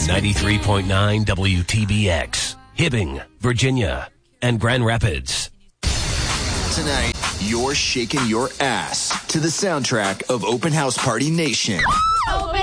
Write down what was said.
93.9 WTBX, Hibbing, Virginia, and Grand Rapids. Tonight, you're shaking your ass to the soundtrack of Open House Party Nation.